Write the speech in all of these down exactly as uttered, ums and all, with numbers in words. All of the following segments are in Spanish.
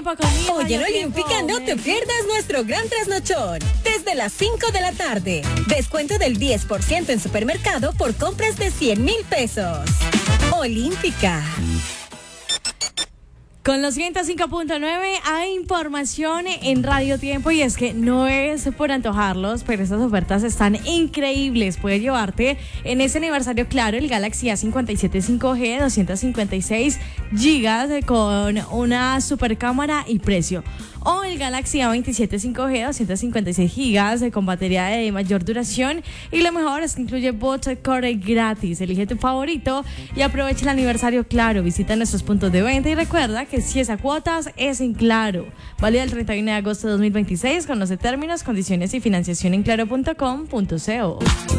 tiempo conmigo. Oye, en Olímpica, no te pierdas nuestro gran trasnochón. Desde las cinco de la tarde. Descuento del diez por ciento en supermercado por compras de cien mil pesos. Olímpica. Con los ciento cinco punto nueve hay información en Radio Tiempo y es que no es por antojarlos, pero estas ofertas están increíbles. Puedes llevarte en este aniversario, claro, el Galaxy A cincuenta y siete cinco G, doscientos cincuenta y seis gigas con una super cámara y precio. O el Galaxy A veintisiete cinco G, doscientos cincuenta y seis gigas con batería de mayor duración. Y lo mejor es que incluye bot core gratis. Elige tu favorito y aprovecha el aniversario, claro. Visita nuestros puntos de venta y recuerda que si es a cuotas, es en Claro. Válida el treinta y uno de agosto de dos mil veintiséis. Conoce términos, condiciones y financiación en claro punto com punto co.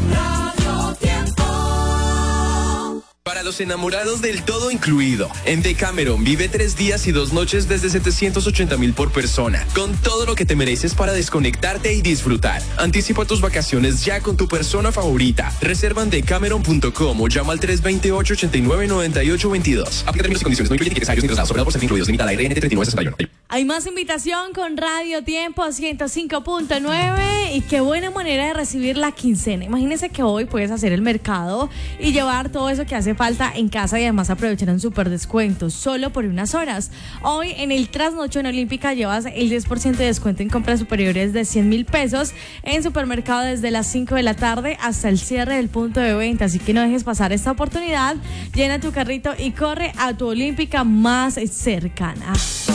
Para los enamorados del todo incluido, en Decameron vive tres días y dos noches desde setecientos ochenta mil por persona, con todo lo que te mereces para desconectarte y disfrutar. Anticipa tus vacaciones ya con tu persona favorita. Reserva en decameron punto com o llama al tres dos ocho, ocho nueve, nueve ocho dos dos. Aplica términos y condiciones, no incluye tickets aéreos ni traslados, sobrado por ser incluidos, limita la R N T treinta y nueve sesenta y uno. Hay más invitación con Radio Tiempo ciento cinco punto nueve y qué buena manera de recibir la quincena. Imagínense que hoy puedes hacer el mercado y llevar todo eso que hace falta en casa y además aprovechar un súper descuento solo por unas horas. Hoy en el Trasnochón Olímpica llevas el diez por ciento de descuento en compras superiores de cien mil pesos en supermercado desde las cinco de la tarde hasta el cierre del punto de venta. Así que no dejes pasar esta oportunidad. Llena tu carrito y corre a tu Olímpica más cercana.